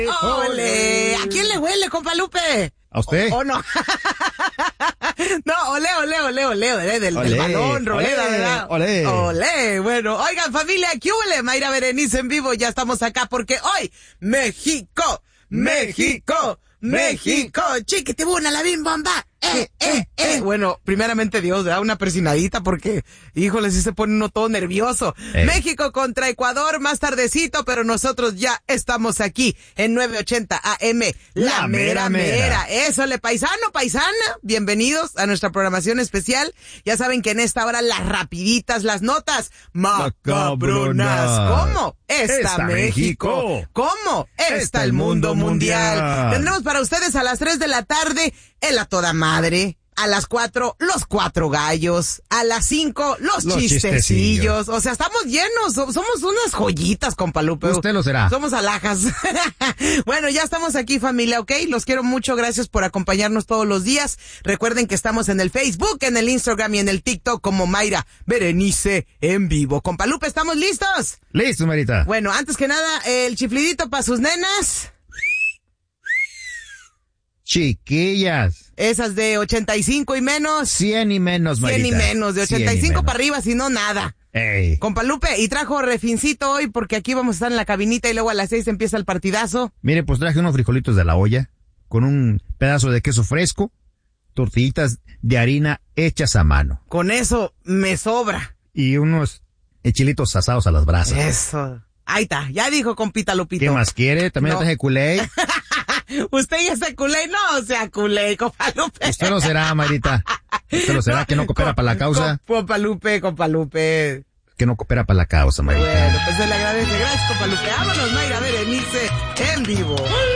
¡Ole! ¿A quién le huele, compa Lupe? ¿A usted? ¿O no? No, ole, del balón, Rueda, ¿verdad? Ole. Bueno, oigan, familia, ¿qué huele? Mayra Berenice en vivo, ya estamos acá porque hoy, México, chiquitibuna, la bim bomba. Bueno, primeramente Dios, da una persinadita porque, híjole, sí se pone uno todo nervioso. México contra Ecuador más tardecito, pero nosotros ya estamos aquí en 980 AM, la mera. Eso, paisana, bienvenidos a nuestra programación especial. Ya saben que en esta hora las rapiditas, las notas macabronas. ¿Cómo está México? ¿Cómo está el mundo mundial? Tendremos para ustedes a las 3 de la tarde el A Toda Madre. A las 4, los 4 gallos. A las 5, los chistecillos. O sea, estamos llenos. Somos unas joyitas, compa Lupe. Usted lo será. Somos alhajas. Bueno, ya estamos aquí, familia, ¿ok? Los quiero mucho. Gracias por acompañarnos todos los días. Recuerden que estamos en el Facebook, en el Instagram y en el TikTok como Mayra Berenice en vivo. Compa Lupe, ¿estamos listos? Listo, Marita. Bueno, antes que nada, el chiflidito para sus nenas. Chiquillas. Esas de 85 y menos. 100 y menos, Marita. 100 y menos, de 85 para arriba, si no, nada. Ey. Compa Lupe, y trajo refincito hoy porque aquí vamos a estar en la cabinita y luego a las 6 empieza el partidazo. Mire, pues traje unos frijolitos de la olla con un pedazo de queso fresco, tortillitas de harina hechas a mano. Con eso me sobra. Y unos chilitos asados a las brasas. Eso. Ahí está, ya dijo compita Lupito. ¿Qué más quiere? También traje culé. Usted ya se culé, no sea culé, compa Lupe. Usted lo será, Marita. Usted lo será, que no coopera para la causa. Compa Lupe. Que no coopera para la causa, Marita. Bueno, pues se le agradece. Gracias, compa Lupe. Vámonos, Mayra Berenice en vivo.